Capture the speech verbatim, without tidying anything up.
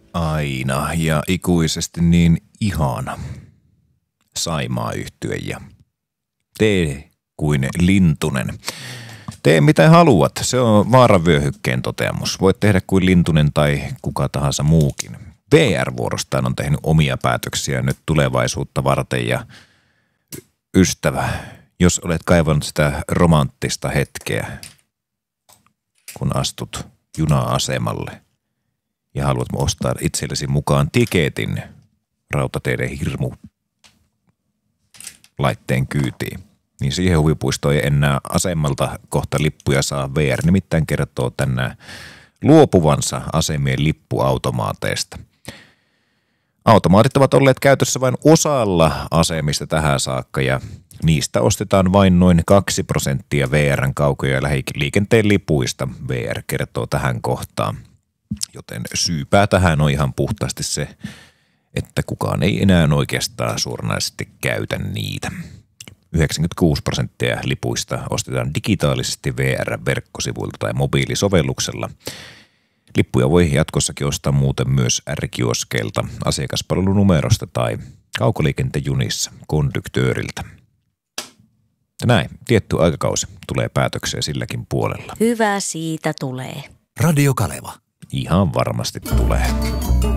Aina ja ikuisesti niin ihana. Saimaa-yhtye ja tee kuin lintunen. Tee mitä haluat, se on vaaravyöhykkeen toteamus. Voit tehdä kuin lintunen tai kuka tahansa muukin. V R vuorostaan on tehnyt omia päätöksiä nyt tulevaisuutta varten ja ystävä, jos olet kaivannut sitä romanttista hetkeä, kun astut juna-asemalle ja haluat ostaa itsellesi mukaan tiketin rautateiden hirmu laitteen kyytiin, niin siihen huvipuistoon ei enää asemalta kohta lippuja saa. V R nimittäin kertoo tänään luopuvansa asemien lippuautomaateista. Automaatit ovat olleet käytössä vain osalla asemista tähän saakka ja niistä ostetaan vain noin kaksi prosenttia V R:n kauko- ja lähiliikenteen lipuista, V R kertoo tähän kohtaan. Joten syypää tähän on ihan puhtaasti se, että kukaan ei enää oikeastaan suoranaisesti käytä niitä. yhdeksänkymmentäkuusi prosenttia lipuista ostetaan digitaalisesti V R-verkkosivuilta tai mobiilisovelluksella. Lippuja voi jatkossakin ostaa muuten myös R-kioskeilta, asiakaspalvelunumerosta tai kaukoliikenteen junissa konduktööriltä. Ja näin, tietty aikakausi tulee päätökseen silläkin puolella. Hyvä siitä tulee. Radio Kaleva. Ihan varmasti tulee.